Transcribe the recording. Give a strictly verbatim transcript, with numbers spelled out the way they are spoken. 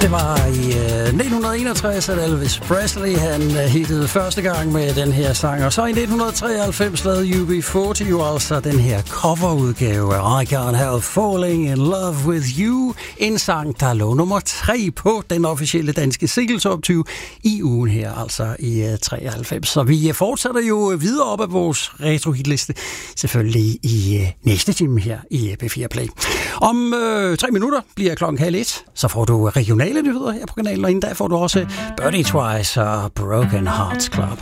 Det var i øh, nitten enogtres, at Elvis Presley han øh, hittede første gang med den her sang. Og så i nitten treoghalvfems lavede U B fyrre jo altså den her coverudgave af I Can't Help Falling in Love with You. En sang, der lå nummer tre på den officielle danske single top tyve i ugen her, altså i øh, treoghalvfems. Så vi øh, fortsætter jo videre op af vores retro-hitliste, selvfølgelig i øh, næste time her i øh, P fire Play. Om øh, tre minutter bliver klokken halv et, så får du regionale nyheder her på kanalen, og inden da får du også Birdie Twice og Broken Hearts Club.